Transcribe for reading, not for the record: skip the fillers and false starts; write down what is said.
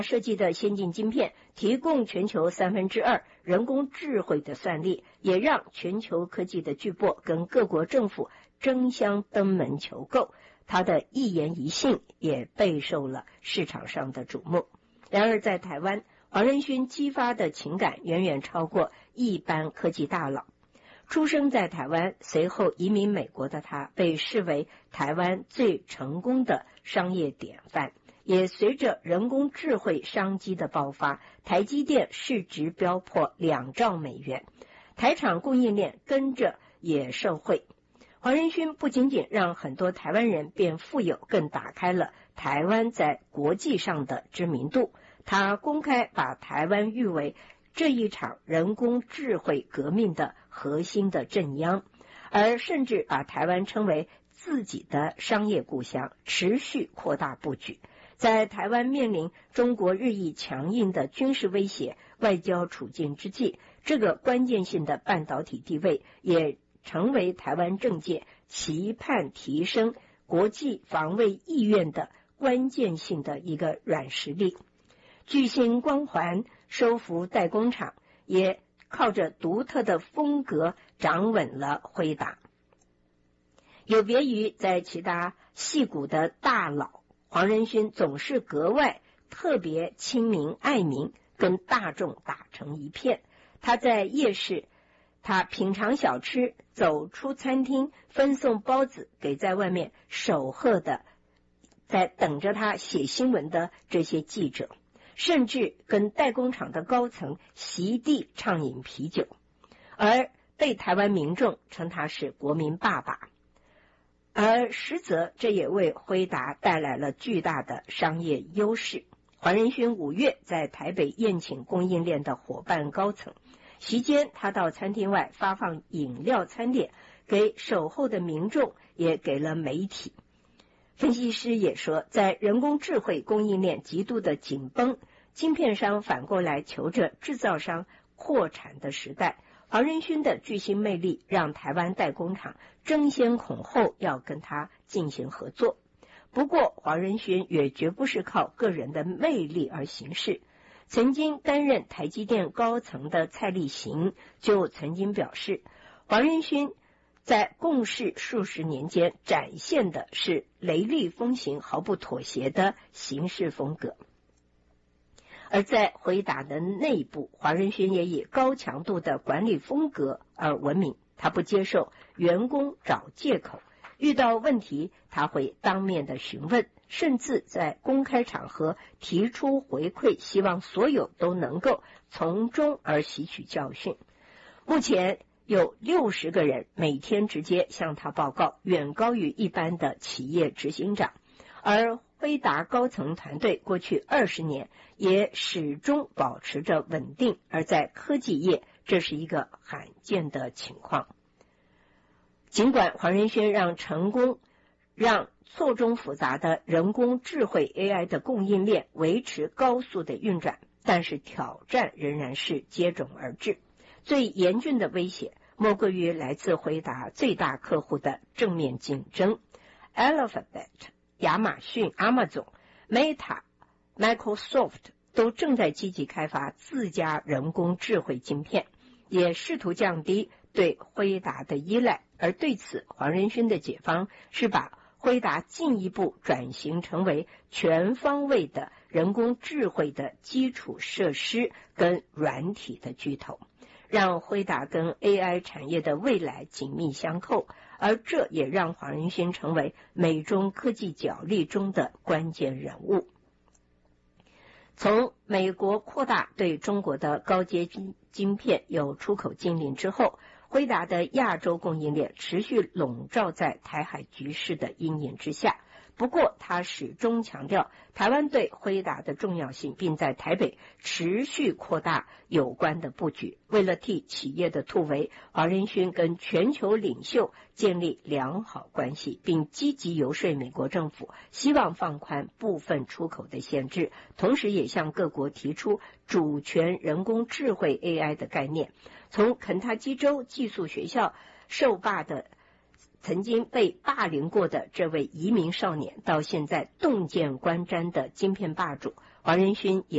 设计的先进晶片提供全球2/3人工智慧的算力，也让全球科技的巨擘跟各国政府争相登门求购。他的一言一行也备受了市场上的瞩目。然而在台湾，黄仁勋激发的情感远远超过一般科技大佬。出生在台湾，随后移民美国的他，被视为台湾最成功的商业典范。也随着人工智慧商机的爆发，台积电市值飙破2兆美元，台厂供应链跟着也受惠。黄仁勋不仅仅让很多台湾人变富有，更打开了台湾在国际上的知名度。他公开把台湾誉为这一场人工智慧革命的核心的震央，而甚至把台湾称为自己的商业故乡，持续扩大布局。在台湾面临中国日益强硬的军事威胁、外交处境之际，这个关键性的半导体地位也成为台湾政界期盼提升国际防卫意愿的关键性的一个软实力。巨星光环收服代工厂，也靠着独特的风格掌稳了辉达。有别于在其他矽谷的大佬，黄仁勋总是格外特别亲民爱民，跟大众打成一片。他在夜市，他品尝小吃，走出餐厅，分送包子给在外面守候的，在等着他写新闻的这些记者，甚至跟代工厂的高层席地畅饮啤酒，而被台湾民众称他是国民爸爸。而实则这也为辉达带来了巨大的商业优势。黄仁勋5月在台北宴请供应链的伙伴高层，席间他到餐厅外发放饮料餐点给守候的民众，也给了媒体。分析师也说，在人工智慧供应链极度的紧绷，晶片商反过来求着制造商扩产的时代，黄仁勋的巨星魅力让台湾代工厂争先恐后要跟他进行合作。不过黄仁勋也绝不是靠个人的魅力而行事。曾经担任台积电高层的蔡力行就曾经表示，黄仁勋在共事数十年间展现的是雷厉风行、毫不妥协的行事风格。而在辉达的内部，黄仁勋也以高强度的管理风格而闻名。他不接受员工找借口，遇到问题他会当面的询问，甚至在公开场合提出回馈，希望所有都能够从中而吸取教训。目前有60个人每天直接向他报告，远高于一般的企业执行长。而辉达高层团队过去20年也始终保持着稳定，而在科技业这是一个罕见的情况。尽管黄仁勋让错综复杂的人工智慧 AI 的供应链维持高速的运转，但是挑战仍然是接踵而至。最严峻的威胁莫过于来自辉达最大客户的正面竞争。 Alphabet、亚马逊、Amazon、Meta、Microsoft 都正在积极开发自家人工智慧晶片，也试图降低对辉达的依赖。而对此，黄仁勋的解方是把辉达进一步转型成为全方位的人工智慧的基础设施跟软体的巨头，让辉达跟 AI 产业的未来紧密相扣，而这也让黄仁勋成为美中科技角力中的关键人物。从美国扩大对中国的高阶晶片有出口禁令之后，辉达的亚洲供应链持续笼罩在台海局势的阴影之下。不过他始终强调台湾对辉达的重要性，并在台北持续扩大有关的布局。为了替企业的突围，黄仁勋跟全球领袖建立良好关系，并积极游说美国政府，希望放宽部分出口的限制，同时也向各国提出主权人工智慧 AI 的概念。从肯塔基州寄宿学校受霸的曾经被霸凌过的这位移民少年，到现在洞见观瞻的晶片霸主，黄仁勋也